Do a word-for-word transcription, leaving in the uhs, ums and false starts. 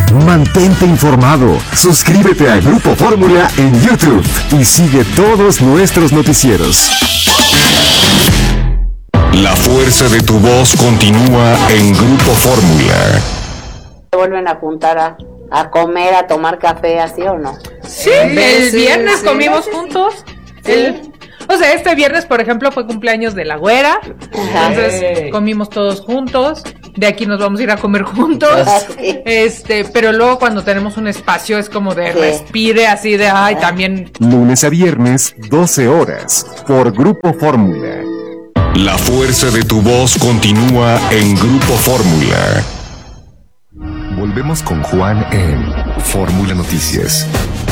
Mantente informado. Suscríbete a Grupo Fórmula en YouTube y sigue todos nuestros noticieros. La fuerza de tu voz continúa en Grupo Fórmula. ¿Se vuelven a juntar a, a comer, a tomar café, así o no? Sí, el sí, viernes sí. comimos juntos. Sí. El, o sea, este viernes, por ejemplo, fue cumpleaños de la güera. Entonces Ey. comimos todos juntos. De aquí nos vamos a ir a comer juntos. Ah, sí. Este, pero luego cuando tenemos un espacio es como de Sí. respire, así de ay, también. Lunes a viernes, doce horas, por Grupo Fórmula. La fuerza de tu voz continúa en Grupo Fórmula. Volvemos con Juan en Fórmula Noticias.